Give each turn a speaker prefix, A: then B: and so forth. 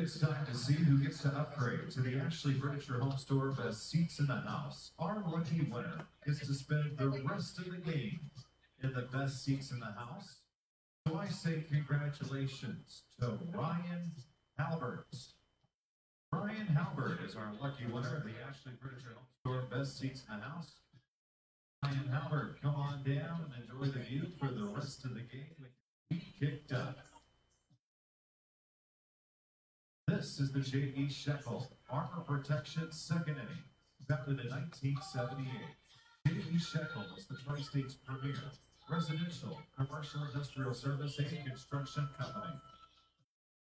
A: It's time to see who gets to upgrade to the Ashley Furniture Home Store Best Seats in the House. Our lucky winner gets to spend the rest of the game in the best seats in the house. So I say congratulations to Ryan Halbert. Ryan Halbert is our lucky winner of the Ashley Furniture Home Store Best Seats in the House. Ryan Halbert, come on down and enjoy the view for the rest of the game with your feet kicked up. This is the J.E. Shekel Armor Protection second inning, founded in 1978. J.E. Shekel was the Tri-State's premier residential, commercial, industrial service and construction company.